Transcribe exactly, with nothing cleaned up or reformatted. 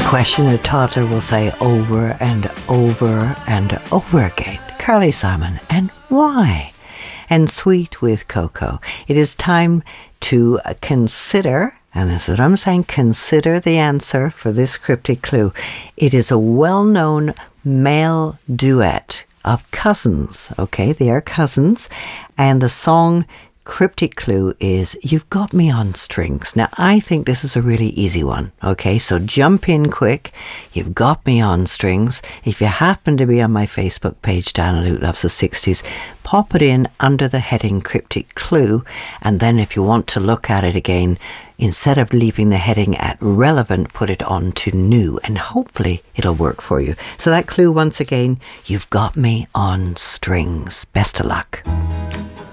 Question a toddler will say over and over and over again. Carly Simon, and why? And Sweet with Coco. It is time to consider, and this is what I'm saying, consider the answer for this cryptic clue. It is a well-known male duet of cousins, okay? They are cousins, and the song cryptic clue is You've Got Me on Strings. Now, I think this is a really easy one, okay? So jump in quick. You've got me on strings. If you happen to be on my Facebook page, Dana Luke Loves the sixties, pop it in under the heading cryptic clue. And then if you want to look at it again, instead of leaving the heading at relevant, put it on to new, and hopefully it'll work for you. So that clue once again, you've got me on strings. Best of luck.